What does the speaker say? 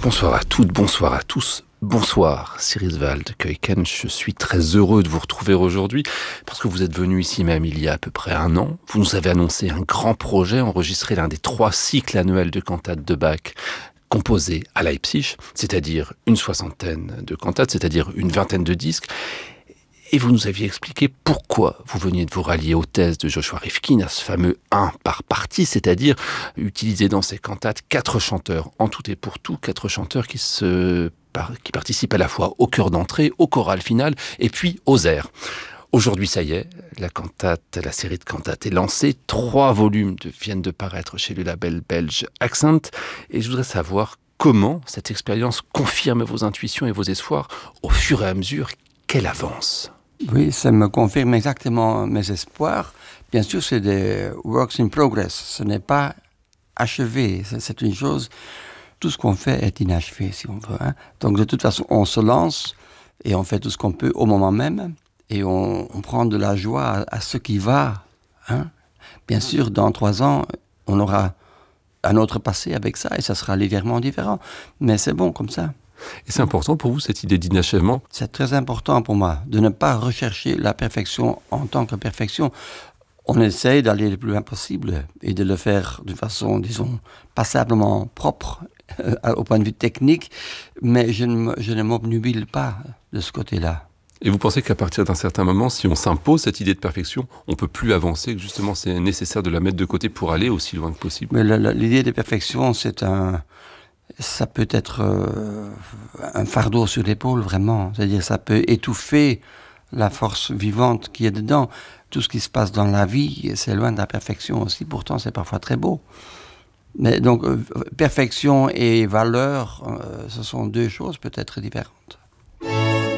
Bonsoir à toutes, bonsoir à tous. Bonsoir Siriswald Keuken, je suis très heureux de vous retrouver aujourd'hui parce que vous êtes venu ici même il y a à peu près un an. Vous nous avez annoncé un grand projet, enregistrer l'un des 3 cycles annuels de cantates de Bach composés à Leipzig, c'est-à-dire une 60aine de cantates, c'est-à-dire une 20aine de disques. Et vous nous aviez expliqué pourquoi vous veniez de vous rallier aux thèses de Joshua Rifkin, à ce fameux 1 par partie, c'est-à-dire utiliser dans ces cantates 4 chanteurs, en tout et pour tout, 4 chanteurs qui participent à la fois au chœur d'entrée, au choral final et puis aux airs. Aujourd'hui, ça y est, la série de cantates est lancée. 3 volumes viennent de paraître chez le label belge Accent. Et je voudrais savoir comment cette expérience confirme vos intuitions et vos espoirs au fur et à mesure qu'elle avance. Oui, ça me confirme exactement mes espoirs. Bien sûr, c'est des works in progress. Ce n'est pas achevé. C'est une chose... Tout ce qu'on fait est inachevé, si on veut. Donc, de toute façon, on se lance et on fait tout ce qu'on peut au moment même. Et on prend de la joie à ce qui va. Bien sûr, dans 3 ans, on aura un autre passé avec ça et ça sera légèrement différent. Mais c'est bon comme ça. Et c'est important pour vous, cette idée d'inachèvement ? C'est très important pour moi, de ne pas rechercher la perfection en tant que perfection. On essaye d'aller le plus loin possible et de le faire d'une façon, disons, passablement propre au point de vue technique, mais je ne m'obnubile pas de ce côté-là. Et vous pensez qu'à partir d'un certain moment, si on s'impose cette idée de perfection, on ne peut plus avancer, que justement c'est nécessaire de la mettre de côté pour aller aussi loin que possible ? Mais l'idée de perfection, ça peut être un fardeau sur l'épaule, vraiment. C'est-à-dire ça peut étouffer la force vivante qui est dedans. Tout ce qui se passe dans la vie, c'est loin de la perfection aussi. Pourtant, c'est parfois très beau. Mais donc, perfection et valeur, ce sont 2 choses peut-être différentes.